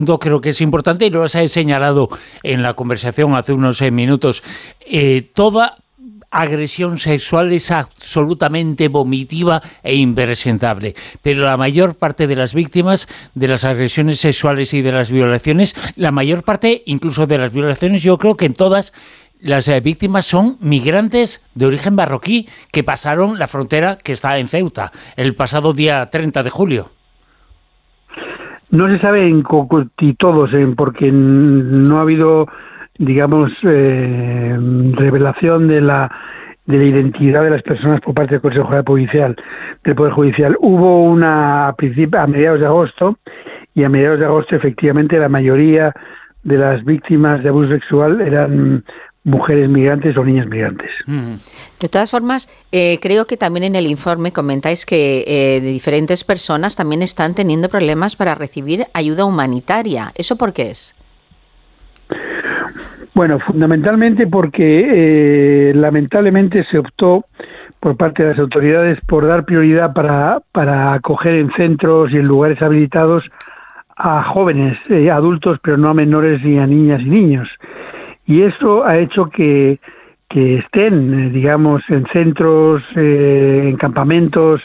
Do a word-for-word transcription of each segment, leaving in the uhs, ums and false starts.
creo que es importante y lo has señalado en la conversación hace unos eh, minutos. Eh, toda agresión sexual es absolutamente vomitiva e impresentable, pero la mayor parte de las víctimas de las agresiones sexuales y de las violaciones, la mayor parte incluso de las violaciones, yo creo que en todas las eh, víctimas son migrantes de origen marroquí que pasaron la frontera que está en Ceuta el pasado día treinta de julio. No se sabe en y todos, eh, porque no ha habido, digamos, eh, revelación de la de la identidad de las personas por parte del Consejo Judicial, del Poder Judicial. Hubo una a, principio, a mediados de agosto, y a mediados de agosto efectivamente la mayoría de las víctimas de abuso sexual eran mujeres migrantes o niñas migrantes. De todas formas, eh, creo que también en el informe comentáis que eh, de diferentes personas también están teniendo problemas para recibir ayuda humanitaria. ¿Eso por qué es? Bueno, fundamentalmente porque eh, lamentablemente se optó por parte de las autoridades por dar prioridad para, para acoger en centros y en lugares habilitados a jóvenes, eh, adultos, pero no a menores ni a niñas y niños. Y eso ha hecho que, que estén, digamos, en centros, eh, en campamentos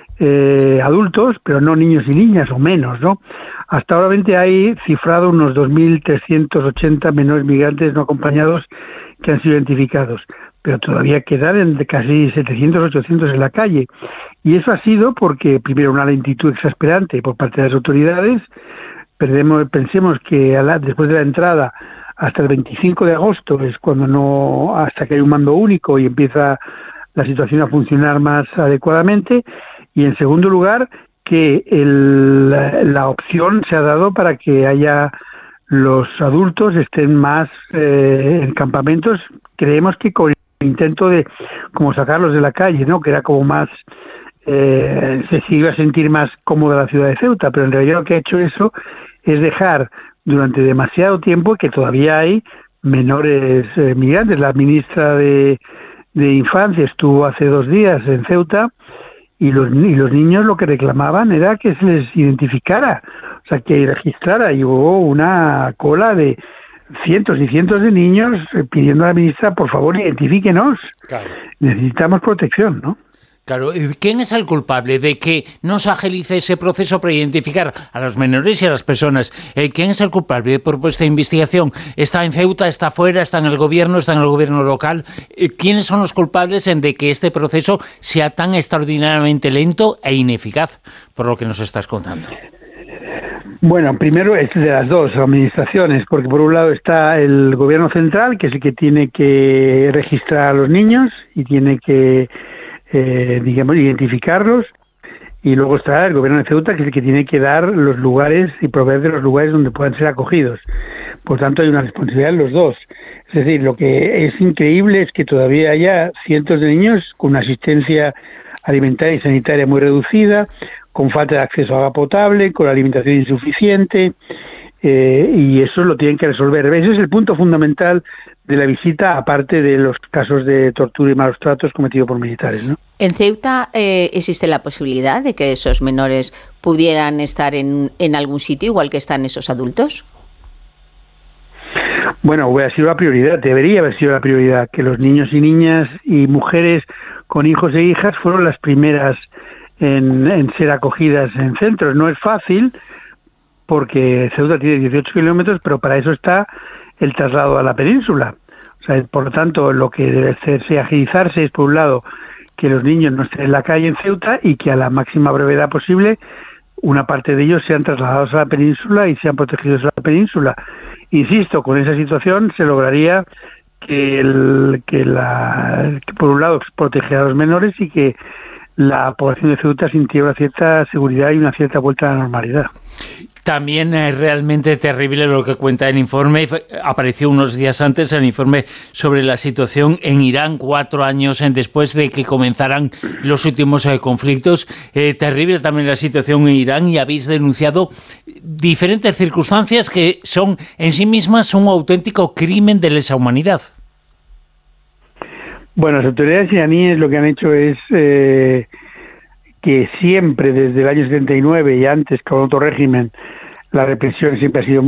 eh, adultos, pero no niños y niñas, o menos, ¿no? Hasta ahora hay cifrado unos dos mil trescientos ochenta menores migrantes no acompañados que han sido identificados, pero todavía quedan de casi setecientos, ochocientos en la calle. Y eso ha sido porque, primero, una lentitud exasperante por parte de las autoridades. Perdemos, pensemos que a la, después de la entrada hasta el veinticinco de agosto es cuando no, hasta que hay un mando único y empieza la situación a funcionar más adecuadamente. Y en segundo lugar, que el, la, la opción se ha dado para que haya los adultos estén más eh, en campamentos, creemos que con el intento de como sacarlos de la calle, ¿no? Que era como más, eh, se iba a sentir más cómoda la ciudad de Ceuta, pero en realidad lo que ha hecho eso es dejar durante demasiado tiempo que todavía hay menores eh, migrantes. La ministra de, de Infancia estuvo hace dos días en Ceuta y los, y los niños lo que reclamaban era que se les identificara, o sea, que registrara, y hubo una cola de cientos y cientos de niños pidiendo a la ministra, por favor, identifíquenos. Claro. Necesitamos protección, ¿no? Claro, ¿quién es el culpable de que no se agilice ese proceso para identificar a los menores y a las personas? ¿Quién es el culpable por esta investigación? ¿Está en Ceuta, está fuera, está en el gobierno, está en el gobierno local? ¿Quiénes son los culpables en de que este proceso sea tan extraordinariamente lento e ineficaz, por lo que nos estás contando? Bueno, primero es de las dos administraciones, porque por un lado está el gobierno central, que es el que tiene que registrar a los niños y tiene que Eh, digamos, identificarlos, y luego está el gobierno de Ceuta, que es el que tiene que dar los lugares y proveer de los lugares donde puedan ser acogidos. Por tanto, hay una responsabilidad en los dos. Es decir, lo que es increíble es que todavía haya cientos de niños con una asistencia alimentaria y sanitaria muy reducida, con falta de acceso a agua potable, con alimentación insuficiente, eh, y eso lo tienen que resolver. Ese es el punto fundamental de la visita, aparte de los casos de tortura y malos tratos cometidos por militares, ¿no? ¿En Ceuta eh, existe la posibilidad de que esos menores pudieran estar en, en algún sitio igual que están esos adultos? Bueno, hubiera sido la prioridad, debería haber sido la prioridad, que los niños y niñas y mujeres con hijos e hijas fueron las primeras en, en ser acogidas en centros. No es fácil, porque Ceuta tiene dieciocho kilómetros, pero para eso está el traslado a la península. O sea, por lo tanto, lo que debe hacerse, agilizarse, es por un lado que los niños no estén en la calle en Ceuta y que a la máxima brevedad posible una parte de ellos sean trasladados a la península y sean protegidos a la península. Insisto, con esa situación se lograría que, el, que, la, que por un lado proteger a los menores y que la población de Ceuta sintiera una cierta seguridad y una cierta vuelta a la normalidad. También es realmente terrible lo que cuenta el informe. Apareció unos días antes el informe sobre la situación en Irán, cuatro años después de que comenzaran los últimos eh, conflictos. Eh, terrible también la situación en Irán, y habéis denunciado diferentes circunstancias que son en sí mismas un auténtico crimen de lesa humanidad. Bueno, las autoridades iraníes lo que han hecho es eh, que siempre, desde el año setenta y nueve y antes con otro régimen, la represión siempre ha sido